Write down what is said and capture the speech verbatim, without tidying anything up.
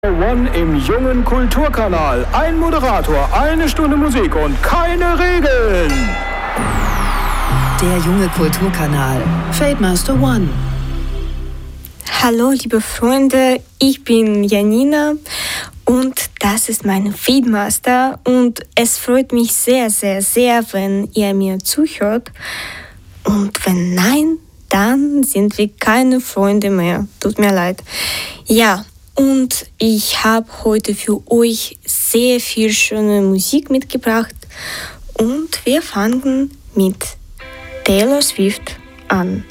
One im jungen Kulturkanal. Ein Moderator, eine Stunde Musik und keine Regeln. Der junge Kulturkanal. Fademaster One. Hallo liebe Freunde, ich bin Janina und das ist mein Feedmaster und es freut mich sehr, sehr, sehr, wenn ihr mir zuhört. Und wenn nein, dann sind wir keine Freunde mehr. Tut mir leid. Ja, und ich habe heute für euch sehr viel schöne Musik mitgebracht und wir fangen mit Taylor Swift an.